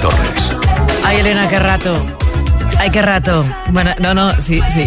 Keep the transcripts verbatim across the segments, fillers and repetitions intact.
Torres. Ay, Elena, qué rato. Ay, qué rato. Bueno, no, no, sí, sí.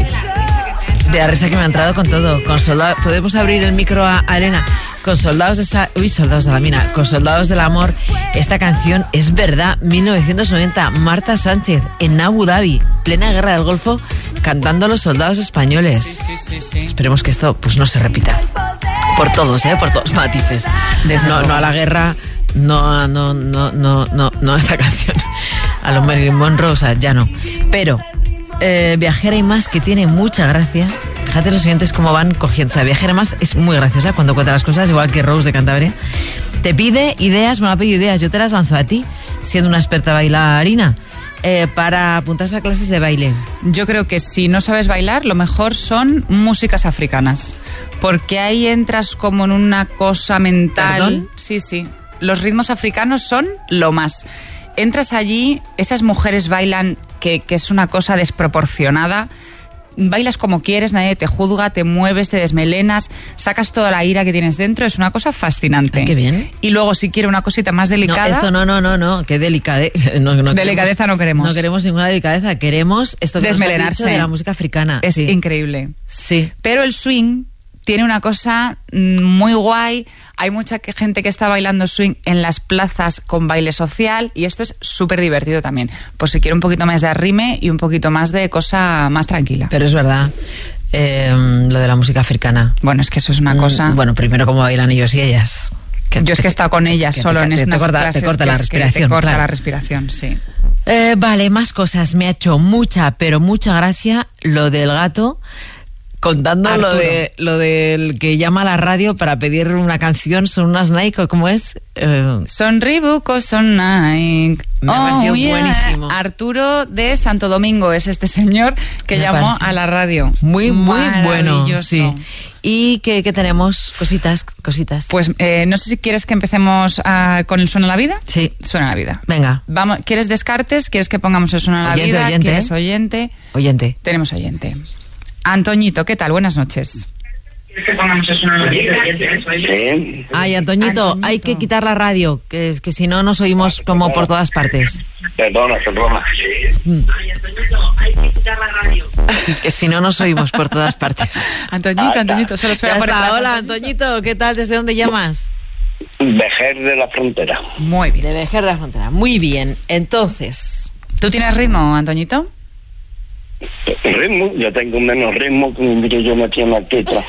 De la risa que me ha entrado con todo. Con soldados. ¿Podemos abrir el micro a, a Elena? Con soldados de esa... Uy, soldados de la mina. Con soldados del amor. Esta canción es verdad. mil novecientos noventa. Marta Sánchez en Abu Dhabi, plena guerra del Golfo, cantando a los soldados españoles. Sí, sí, sí, sí. Esperemos que esto pues no se repita. Por todos, ¿eh? Por todos matices. No, no a la guerra, no, no, no, no, no, no a esta canción. A los Marilyn Monroe, o sea, ya no. Pero eh, Viajera y Más, que tiene mucha gracia. Fíjate los siguientes cómo van cogiendo. O sea, Viajera Más es muy graciosa cuando cuenta las cosas, igual que Rose de Cantabria. Te pide ideas, bueno, ha pedido ideas, yo te las lanzo a ti, siendo una experta bailarina, eh, para apuntarse a clases de baile. Yo creo que si no sabes bailar, lo mejor son músicas africanas, porque ahí entras como en una cosa mental. ¿Perdón? Sí, sí. Los ritmos africanos son lo más. Entras allí, esas mujeres bailan, que, que es una cosa desproporcionada. Bailas como quieres, nadie te juzga, te mueves, te desmelenas, sacas toda la ira que tienes dentro, es una cosa fascinante. Ay, qué bien. Y luego, si quiere una cosita más delicada... No, esto no, no, no, no, qué delicadeza. No, no delicadeza queremos, no queremos. No queremos ninguna delicadeza, queremos esto que desmelenarse. Nos has dicho de la música africana. Es sí. increíble. Sí. Pero el swing tiene una cosa muy guay. Hay mucha gente que está bailando swing en las plazas con baile social y esto es súper divertido también. Por si quiere un poquito más de arrime y un poquito más de cosa más tranquila. Pero es verdad, eh, lo de la música africana. Bueno, es que eso es una cosa... Mm, bueno, primero cómo bailan ellos y ellas. Que Yo es que he estado con ellas que solo te, en te, estas te corta, clases te corta la que respiración. Te corta claro. la respiración, sí. Eh, vale, más cosas. Me ha hecho mucha, pero mucha gracia lo del gato... Contando Arturo. lo de lo del que llama a la radio para pedir una canción, son unas Nike, ¿cómo es? Eh, son Reebok o son Nike. Me ha parecido buenísimo. Arturo de Santo Domingo es este señor que Me llamó parece. a la radio. Muy, muy bueno. Maravilloso. Sí. ¿Y qué, qué tenemos? Cositas, cositas. Pues eh, no sé si quieres que empecemos a, con el Suena la Vida. Sí. Suena la Vida. Venga. Vamos, ¿quieres descartes? ¿Quieres que pongamos el Suena la Oyente, Vida? oyente, ¿Quieres ¿eh? oyente? Oyente. Tenemos oyente. Antoñito, ¿qué tal? Buenas noches. ¿Quieres que pongamos el Suena la Vida? Sí. Ay, Antoñito, Antoñito. hay que quitar la radio, que es que si no nos oímos como por todas partes. Perdona, perdona. Ay, Antoñito, hay que quitar la radio. Que si no nos oímos por todas partes. Antoñito, Antoñito, solo se Ya va por está. atrás, Hola, Antoñito, ¿qué tal? ¿Desde dónde llamas? Vejer de la Frontera. Muy bien. De Vejer de la Frontera. Muy bien, entonces... ¿Tú tienes ritmo, Antoñito? Ritmo, yo tengo menos ritmo que un yo metí en la teta.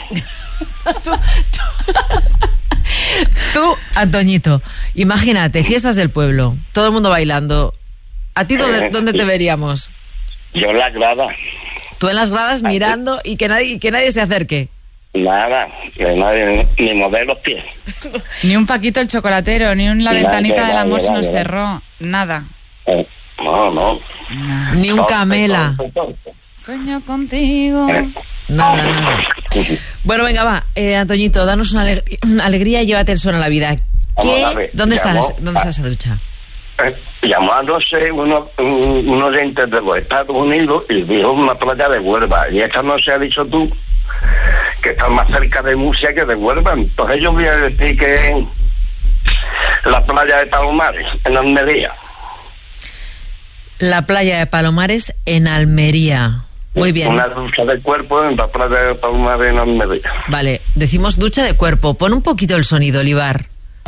Tú, Antoñito, imagínate, fiestas del pueblo, todo el mundo bailando. ¿A ti dónde, dónde te veríamos? Yo en la grada. Tú en las gradas mirando y que nadie, y que nadie se acerque. Nada, que nadie, ni mover los pies. Ni un Paquito el chocolatero, ni un La Nadie, ventanita del amor nadie, se nos nadie. cerró. Nada. Eh, no, no. Nada. Ni un camela. Torpe, torpe. Sueño contigo. Nada, nada. Bueno, venga, va. Eh, Antoñito, danos una, aleg- una alegría y llévate el suelo a la vida. Vamos ¿Qué? a ver, ¿Dónde está, llamó ¿Dónde a- está esa ducha? Eh, llamándose uno, un, unos entes de los Estados Unidos y dijo una playa de Huelva. Y esta no se ha dicho tú que está más cerca de Murcia que de Huelva. Entonces yo voy a decir que la playa de Palomares, en Almería. La playa de Palomares en Almería. Muy bien. Una ducha de cuerpo en la playa de Palomares en Almería. Vale, decimos ducha de cuerpo. Pon un poquito el sonido, Olivar.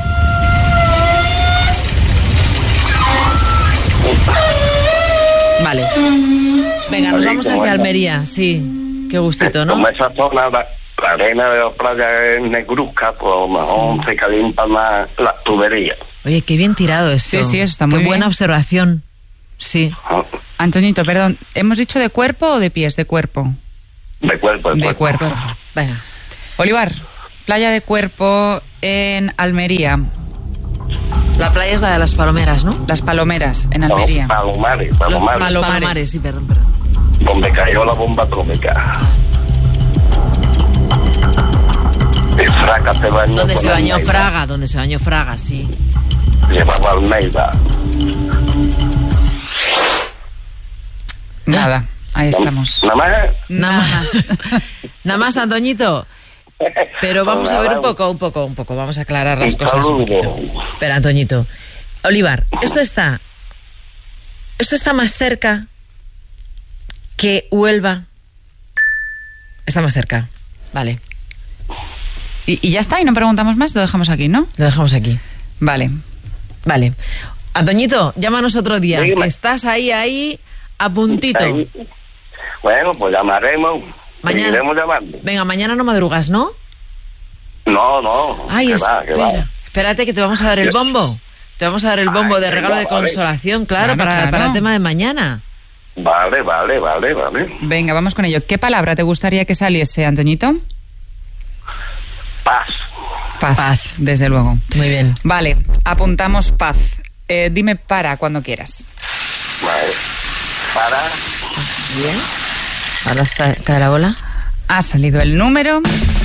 Vale. Venga, nos Oye, vamos ¿cómo hacia anda? Almería, sí. Qué gustito, ¿no? Como esa zona, la, la arena de la playa es negruzca, pues a lo mejor se calientan más las tuberías. Oye, qué bien tirado esto. Sí, sí, eso está muy Qué bien. buena observación. Sí. ¿No? Antoñito, perdón, ¿hemos dicho de cuerpo o de pies? De cuerpo. De cuerpo, de, De cuerpo. cuerpo. Venga. Olivar, playa de cuerpo en Almería. La playa es la de las Palomeras, ¿no? Las Palomeras en No, Almería. Palomares, Los Palomares, Palomares. Palomares, sí, perdón, perdón. donde cayó la bomba atómica. Y Fraga se bañó Donde con se bañó Almeida. Fraga, donde se bañó Fraga, sí. Llevaba Almeida. Nada, ahí estamos. Nada más. Nada más. Nada más, Antoñito. Pero vamos a ver un poco, un poco, un poco. Vamos a aclarar las Un cosas un saludo. poquito. Espera, Antoñito. Olivar, esto está Esto está más cerca que Huelva. Está más cerca. Vale. Y, y ya está, y no preguntamos más, lo dejamos aquí, ¿no? Lo dejamos aquí. Vale. Vale. Antoñito, llámanos otro día. Dígame. Que estás ahí, ahí, a puntito. Ahí. Bueno, pues llamaremos. Mañana. Seguiremos llamando. Venga, mañana no madrugas, ¿no? No, no. Ay, que espera. va, que va. Espérate que te vamos a dar el bombo. Te vamos a dar el bombo Ay, de regalo venga, de vale. consolación, claro, Claro, para, claro. para el tema de mañana. Vale, vale, vale, vale. Venga, vamos con ello. ¿Qué palabra te gustaría que saliese, Antoñito? Paz. Paz. Paz. Desde luego. Muy bien. Vale, apuntamos paz. Eh, dime para cuando quieras. Vale. Para. Bien. Ahora sa- cae la bola. Ha salido el número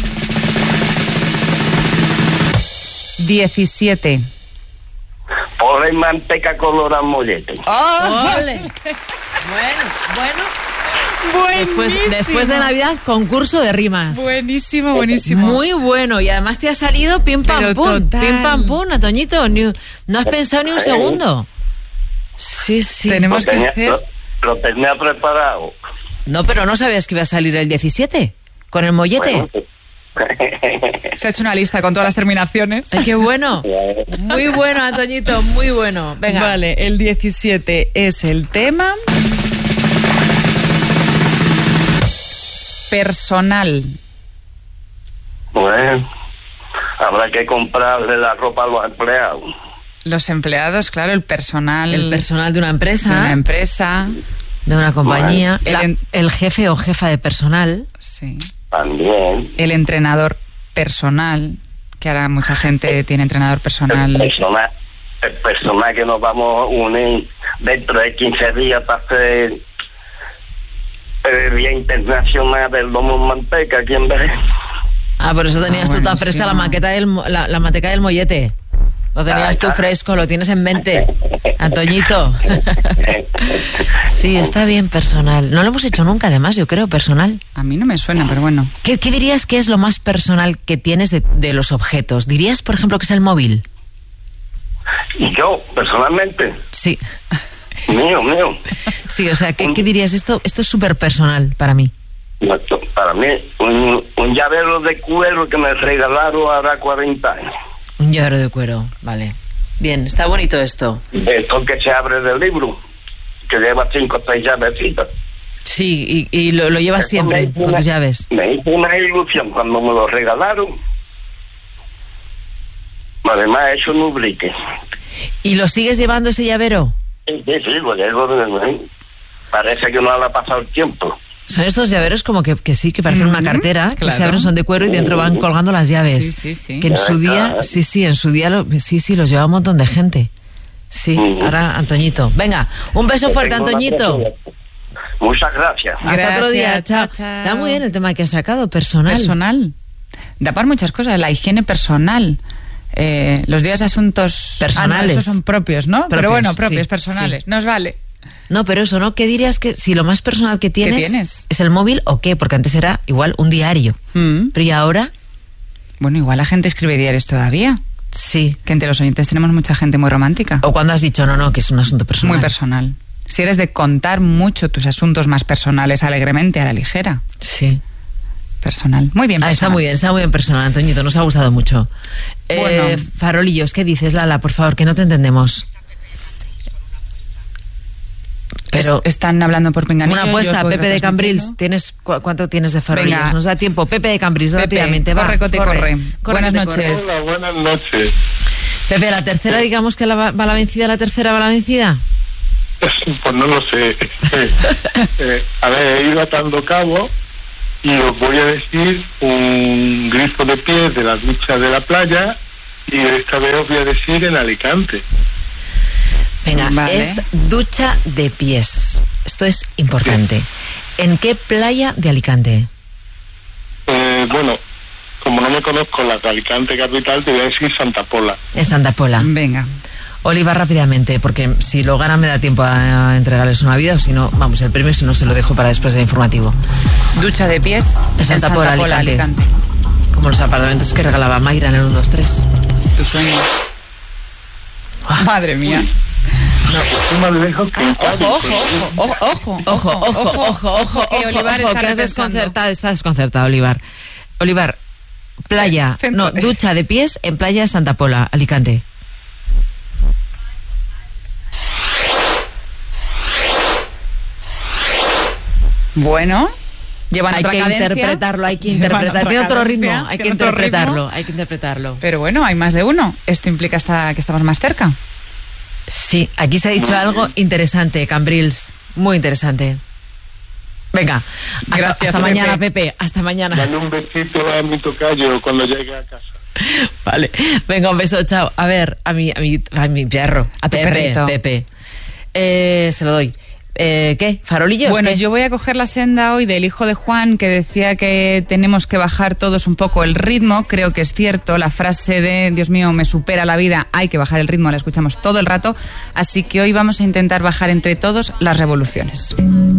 diecisiete. Poner manteca color al mollete. ¡Ole! Bueno, bueno. Después, después de Navidad, concurso de rimas. Buenísimo, buenísimo. Muy bueno. Y además te ha salido pim pam Pero pum. total. Pim pam pum, Antoñito. Ni- no has pensado ni un segundo. Sí, sí. Tenemos Lo que tenía, hacer... lo, lo tenía preparado. No, pero no sabías que iba a salir el diecisiete. Con el mollete. Bueno, pues- Se ha hecho una lista con todas las terminaciones. Ay, qué bueno. Muy bueno, Antoñito, muy bueno. Venga. Vale, el diecisiete es el tema personal. Bueno, habrá que comprarle la ropa a los empleados. Los empleados, claro, el personal. El personal de una de empresa, una empresa. de una compañía, Bueno, la- el en- el jefe o jefa de personal. Sí. También. El entrenador personal, que ahora mucha gente tiene entrenador El personal. personal, el personal que nos vamos a unir dentro de quince días para hacer el Día Internacional del Lomo en Manteca aquí en Vélez. Ah, por eso tenías Ah, tú tan fresca la buenísimo. maqueta del, mo- la, la manteca del mollete. Lo tenías Ay, tú ay. fresco, lo tienes en mente, Antoñito. Sí, está bien personal. No lo hemos hecho nunca, además, yo creo, personal. A mí no me suena, pero bueno. ¿Qué, qué dirías que es lo más personal que tienes de, de los objetos? ¿Dirías, por ejemplo, que es el móvil? Y yo, personalmente, Sí. mío, mío, Sí, o sea, ¿qué, qué dirías? Esto, esto es súper personal para mí. para mí, un, un llavero de cuero que me regalaron hará cuarenta años. Un llavero de cuero, vale. Bien, está bonito esto. Esto que se abre del libro, que lleva cinco o seis llavecitas. Sí, y, y lo, lo llevas Esto siempre me hizo con una- tus llaves. Me hizo una ilusión cuando me lo regalaron. Además, eso nublique. ¿Y lo sigues llevando ese llavero? Sí, sí, sí, lo llevo de- Parece que no le ha pasado el tiempo. Son estos llaveros como que, que sí, que parecen una Ujú, cartera, que claro. se abren, son de cuero y dentro van colgando las llaves. Sí, sí, sí. Que en su día, sí, sí, en su día, lo- sí, sí, los lleva un montón de gente. Sí, Ujú. ahora Antoñito. Venga, un beso fuerte, Tengo una Antoñito. preferencia. Muchas gracias. Hasta Gracias, otro día, chao. chao, chao. Está muy bien el tema que has sacado, personal. Personal. Da para muchas cosas. La higiene personal. Eh, los días de asuntos Personales. Ah, no, esos son propios, ¿no? Propios, Pero bueno, propios, sí, personales. sí. Nos vale. No, pero eso, ¿no? ¿Qué dirías que si lo más personal que tienes, tienes? es el móvil o qué? Porque antes era igual un diario. Mm. Pero ¿y ahora? Bueno, igual la gente escribe diarios todavía. Sí. Que entre los oyentes tenemos mucha gente muy romántica. O cuando has dicho, no, no, que es un asunto personal. Muy personal. Si eres de contar mucho tus asuntos más personales alegremente, a la ligera. Sí. Personal. Muy bien, Ah, está personal. muy bien, está muy bien personal, Antoñito, nos ha gustado mucho. Bueno. Eh, farolillos, ¿qué dices, Lala? Por favor, que no te entendemos. Pero Es- están hablando por pinganillo. una yo apuesta, os voy Pepe de Cambrils, retransmitiendo. ¿tienes, cu- ¿cuánto tienes de farolillos? Venga. Nos da tiempo. Pepe de Cambrils, Pepe, rápidamente, va. corre, cote, corre. Buenas que te noches. Hola, buenas noches. Pepe, ¿la tercera, digamos que la va, va la vencida, la tercera va la vencida? Pues no lo sé. Eh, a ver, he ido atando cabo y os voy a decir un grifo de pies de la ducha de la playa y esta vez os voy a decir en Alicante. Venga, Vale. es ducha de pies. Esto es importante. ¿En qué playa de Alicante? Eh, bueno, como no me conozco la de Alicante capital, te voy a decir Santa Pola. En Santa Pola. Venga. Oliva, rápidamente, porque si lo gana me da tiempo a entregarles una vida, o si no, vamos, el premio si no se lo dejo para después del informativo. Ducha de pies En Santa Pola, Alicante. Como los apartamentos que regalaba Mayra en el uno dos tres. Tu sueño. Madre mía. No, estoy más lejos que en Cádiz. Ojo, ojo, ojo, ojo, Ojo, ojo, ojo, ojo, que Olivar ojo, está que has pensando. desconcertado, está desconcertado, Olivar. Olivar, playa, no, Céntrate. ducha de pies en playa de Santa Pola, Alicante. Bueno, llevan Hay otra que cadencia. interpretarlo, hay que Llevan interpretarlo. otra Tiene otro cadencia, ritmo, hay que tiene otro interpretarlo, ritmo. hay que interpretarlo. Pero bueno, hay más de uno. Esto implica hasta que estamos más cerca. Sí, aquí se ha dicho Muy algo bien. interesante, Cambrils, muy interesante. Venga, hasta, Gracias, hasta Pepe. mañana, Pepe, hasta mañana. Dale un besito a mi tocayo cuando llegue a casa. Vale, venga, un beso, chao. A ver, a mi, a mi, a mi perro, A tu Pepe, perrito. Pepe. Eh, se lo doy. Eh, ¿Qué? ¿Farolillos? Bueno, ¿Qué? yo voy a coger la senda hoy del hijo de Juan, que decía que tenemos que bajar todos un poco el ritmo. Creo que es cierto. La frase de Dios mío, me supera la vida, hay que bajar el ritmo, la escuchamos todo el rato. Así que hoy vamos a intentar bajar entre todos las revoluciones.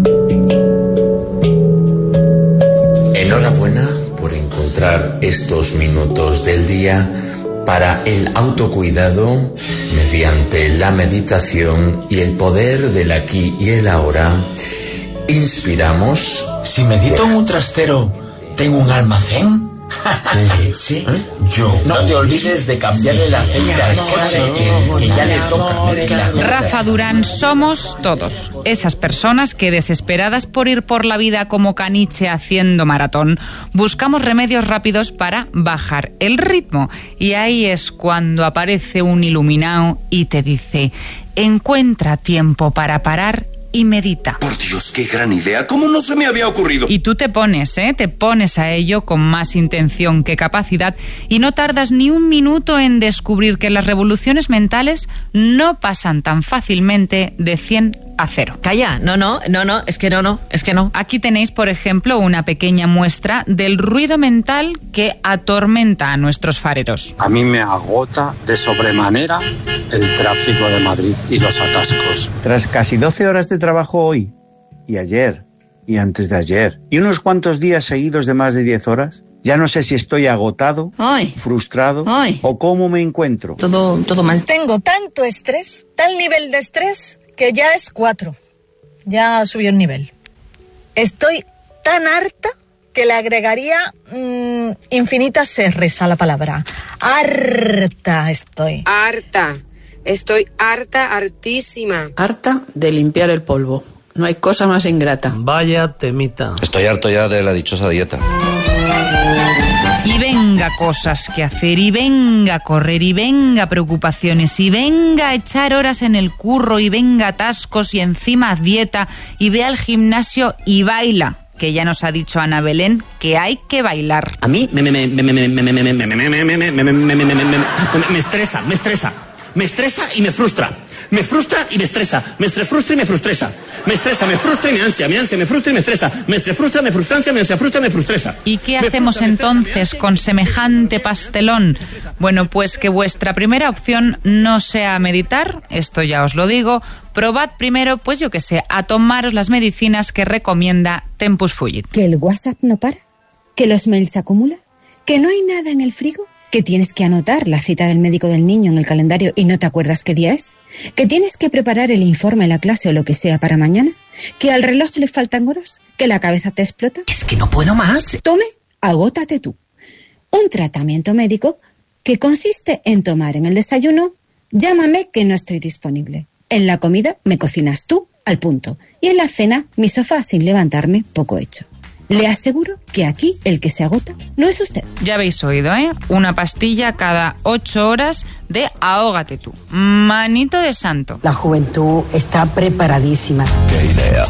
Enhorabuena por encontrar estos minutos del día para el autocuidado mediante la meditación y el poder del aquí y el ahora. Inspiramos. Si medito en un trastero, ¿tengo un almacén? Sí. Yo. No te olvides de cambiarle el aceite al coche, que, que ya le toca medir la rueda. Rafa Durán, somos todos esas personas que, desesperadas por ir por la vida como caniche haciendo maratón, buscamos remedios rápidos para bajar el ritmo. Y ahí es cuando aparece un iluminado y te dice: encuentra tiempo para parar y medita. Por Dios, qué gran idea. ¿Cómo no se me había ocurrido? Y tú te pones, ¿eh? Te pones a ello con más intención que capacidad y no tardas ni un minuto en descubrir que las revoluciones mentales no pasan tan fácilmente de cien a cero. Calla, no, no, no, no, es que no, no, es que no. Aquí tenéis, por ejemplo, una pequeña muestra del ruido mental que atormenta a nuestros fareros. A mí me agota de sobremanera el tráfico de Madrid y los atascos. Tras casi doce horas de trabajo hoy, y ayer, y antes de ayer, y unos cuantos días seguidos de más de diez horas, ya no sé si estoy agotado, Ay. frustrado Ay. o cómo me encuentro. Todo, todo mal. Tengo tanto estrés, tal nivel de estrés, que ya es cuatro. Ya subió el nivel. Estoy tan harta que le agregaría mmm, infinitas R's a la palabra. Harta estoy. Harta. Estoy harta, hartísima. Harta de limpiar el polvo. No hay cosa más ingrata. Vaya temita. Estoy harto ya de la dichosa dieta. Y venga cosas que hacer, y venga correr, y venga preocupaciones, y venga echar horas en el curro, y venga atascos, y encima dieta, y ve al gimnasio y baila, que ya nos ha dicho Ana Belén que hay que bailar. A mí me me me me me me me me me me me me me me me me me estresa, me estresa, me estresa y me frustra. Me frustra y me estresa, me frustra y me frustresa. Me estresa, me frustra y me ansia, me ansia, me frustra y me estresa. Me frustra, me frustrancia, me ansia, frustra y me frustresa. ¿Y qué hacemos entonces con semejante pastelón? Bueno, pues que vuestra primera opción no sea meditar, esto ya os lo digo. Probad primero, pues yo que sé, a tomaros las medicinas que recomienda Tempus Fugit. ¿Que el WhatsApp no para? ¿Que los mails se acumulan? ¿Que no hay nada en el frigo? ¿Que tienes que anotar la cita del médico del niño en el calendario y no te acuerdas qué día es? ¿Que tienes que preparar el informe, la clase o lo que sea para mañana? ¿Que al reloj le faltan horas? ¿Que la cabeza te explota? Es que no puedo más. Tome, agótate tú. Un tratamiento médico que consiste en tomar en el desayuno: llámame que no estoy disponible. En la comida me cocinas tú, al punto. Y en la cena, mi sofá sin levantarme, poco hecho. Le aseguro que aquí el que se agota no es usted. Ya habéis oído, ¿eh? Una pastilla cada ocho horas de ahógate tú. Manito de santo. La juventud está preparadísima. ¡Qué idea!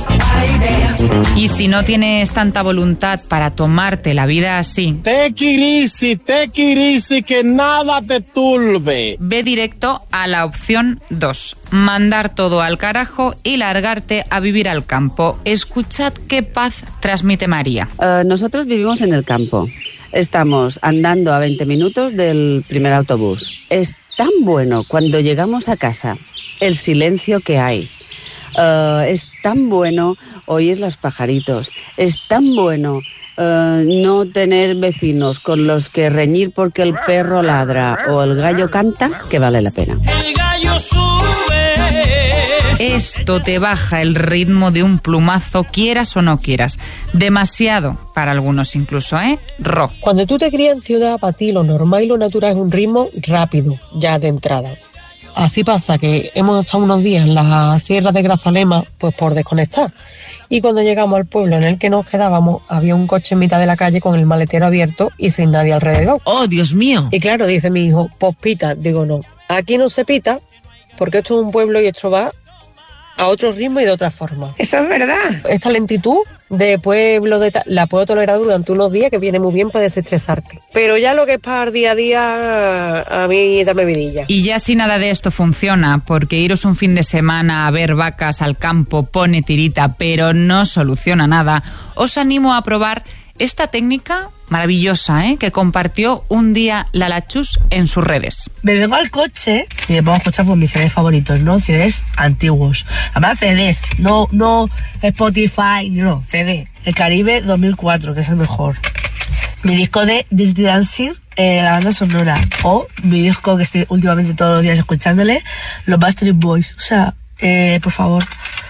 Y si no tienes tanta voluntad para tomarte la vida así, Take it easy, take it easy, que nada te turbe. ve directo a la opción dos. Mandar todo al carajo y largarte a vivir al campo. Escuchad qué paz transmite María. Uh, nosotros vivimos en el campo. Estamos andando a veinte minutos del primer autobús. Es tan bueno cuando llegamos a casa el silencio que hay. Uh, es tan bueno oír los pajaritos. Es tan bueno uh, no tener vecinos con los que reñir porque el perro ladra o el gallo canta, que vale la pena. El gallo sube Esto te baja el ritmo de un plumazo, quieras o no quieras. Demasiado para algunos incluso, ¿eh? Rock. Cuando tú te crías en ciudad, para ti lo normal y lo natural es un ritmo rápido, ya de entrada. Así pasa que hemos estado unos días en la sierra de Grazalema, pues por desconectar. Y cuando llegamos al pueblo en el que nos quedábamos, había un coche en mitad de la calle con el maletero abierto y sin nadie alrededor. ¡Oh, Dios mío! Y claro, dice mi hijo, pues pita. Digo, no, aquí no se pita, porque esto es un pueblo y esto va a otro ritmo y de otra forma. Eso es verdad. Esta lentitud de pueblo de ta- la puedo tolerar durante unos días, que viene muy bien para desestresarte. Pero ya lo que es para el día a día, a mí dame vidilla. Y ya si nada de esto funciona, porque iros un fin de semana a ver vacas al campo pone tirita, pero no soluciona nada, os animo a probar esta técnica maravillosa, ¿eh?, que compartió un día Lala Chus en sus redes. Me vengo al coche y me pongo a escuchar por mis C Ds favoritos, ¿no? C Ds antiguos. Además C Ds, no, no Spotify, no, C D. El Caribe dos mil cuatro, que es el mejor. Mi disco de Dirty Dancing, eh, la banda sonora. O mi disco que estoy últimamente todos los días escuchándole, los Backstreet Boys. O sea, eh, por favor.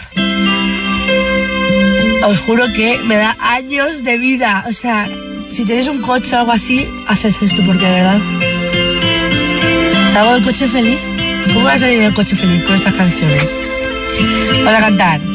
Os juro que me da años de vida. O sea, si tenéis un coche o algo así, haced esto, porque de verdad ¿salgo del coche feliz? ¿Cómo voy a salir del coche feliz con estas canciones? Voy a cantar.